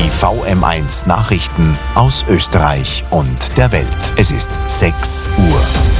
Die VM1 Nachrichten aus Österreich und der Welt. Es ist 6 Uhr.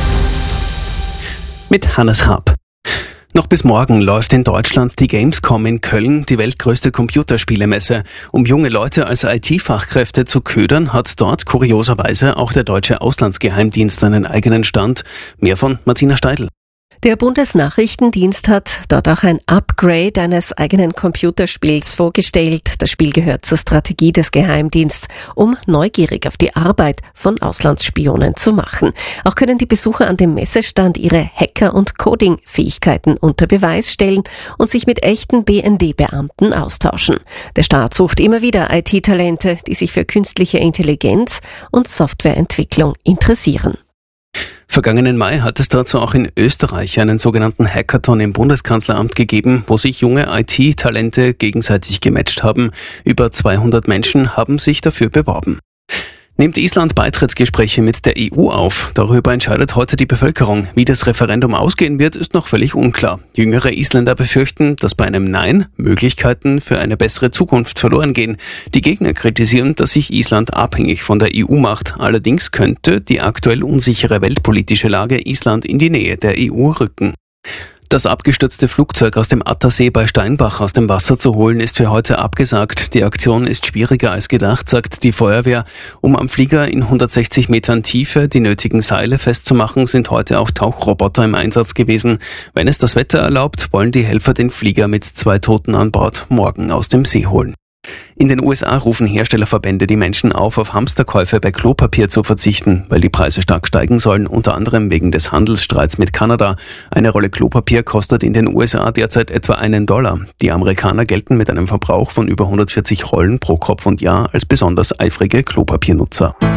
Mit Hannes Haab. Noch bis morgen läuft in Deutschland die Gamescom in Köln, die weltgrößte Computerspielemesse. Um junge Leute als IT-Fachkräfte zu ködern, hat dort kurioserweise auch der deutsche Auslandsgeheimdienst einen eigenen Stand. Mehr von Martina Steidl. Der Bundesnachrichtendienst hat dort auch ein Upgrade eines eigenen Computerspiels vorgestellt. Das Spiel gehört zur Strategie des Geheimdienstes, um neugierig auf die Arbeit von Auslandsspionen zu machen. Auch können die Besucher an dem Messestand ihre Hacker- und Coding-Fähigkeiten unter Beweis stellen und sich mit echten BND-Beamten austauschen. Der Staat sucht immer wieder IT-Talente, die sich für künstliche Intelligenz und Softwareentwicklung interessieren. Vergangenen Mai hat es dazu auch in Österreich einen sogenannten Hackathon im Bundeskanzleramt gegeben, wo sich junge IT-Talente gegenseitig gematcht haben. Über 200 Menschen haben sich dafür beworben. Nimmt Island Beitrittsgespräche mit der EU auf? Darüber entscheidet heute die Bevölkerung. Wie das Referendum ausgehen wird, ist noch völlig unklar. Jüngere Isländer befürchten, dass bei einem Nein Möglichkeiten für eine bessere Zukunft verloren gehen. Die Gegner kritisieren, dass sich Island abhängig von der EU macht. Allerdings könnte die aktuell unsichere weltpolitische Lage Island in die Nähe der EU rücken. Das abgestürzte Flugzeug aus dem Attersee bei Steinbach aus dem Wasser zu holen, ist für heute abgesagt. Die Aktion ist schwieriger als gedacht, sagt die Feuerwehr. Um am Flieger in 160 Metern Tiefe die nötigen Seile festzumachen, sind heute auch Tauchroboter im Einsatz gewesen. Wenn es das Wetter erlaubt, wollen die Helfer den Flieger mit 2 Toten an Bord morgen aus dem See holen. In den USA rufen Herstellerverbände die Menschen auf Hamsterkäufe bei Klopapier zu verzichten, weil die Preise stark steigen sollen, unter anderem wegen des Handelsstreits mit Kanada. Eine Rolle Klopapier kostet in den USA derzeit etwa $1. Die Amerikaner gelten mit einem Verbrauch von über 140 Rollen pro Kopf und Jahr als besonders eifrige Klopapiernutzer.